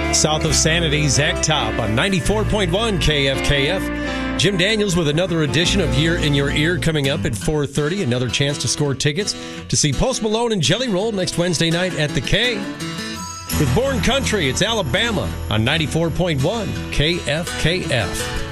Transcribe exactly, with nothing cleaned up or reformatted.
South of Sanity, Zach Top on ninety-four point one K F K F. Jim Daniels with another edition of Year in Your Ear coming up at four thirty. Another chance to score tickets to see Post Malone and Jelly Roll next Wednesday night at the K. With Born Country, it's Alabama on ninety-four point one K F K F.